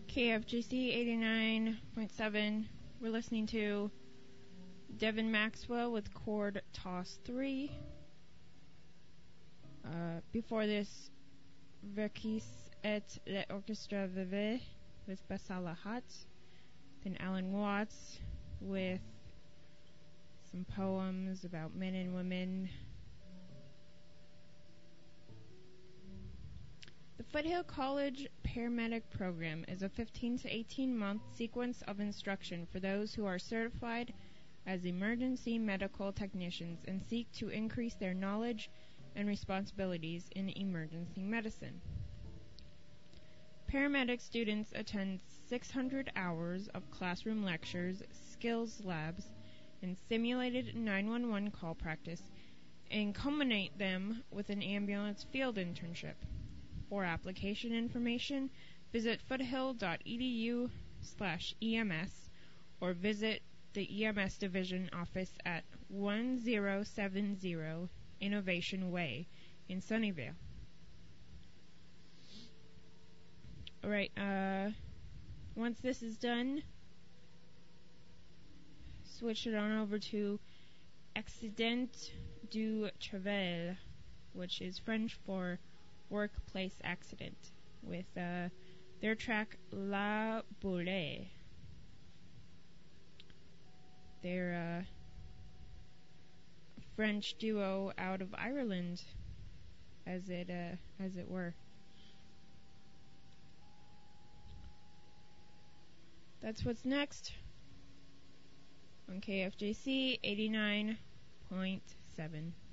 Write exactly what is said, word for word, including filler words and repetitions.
K F G C eighty-nine point seven. We're listening to Devin Maxwell with Chord Toss three. Uh, before this, Verkis et l'Orchestre Vevey with Basala Hat. Then Alan Watts with some poems about men and women. The Foothill College Paramedic Program is a fifteen to eighteen month sequence of instruction for those who are certified as emergency medical technicians and seek to increase their knowledge and responsibilities in emergency medicine. Paramedic students attend six hundred hours of classroom lectures, skills labs, and simulated nine one one call practice, and culminate them with an ambulance field internship. For application information, visit foothill.edu slash EMS or visit the E M S Division office at one zero seven zero Innovation Way in Sunnyvale. Alright, uh, once this is done, switch it on over to Accident du Travail, which is French for workplace accident, with uh, their track La Boule. They're a French duo out of Ireland, as it uh, as it were. That's what's next on K F J C eighty-nine point seven.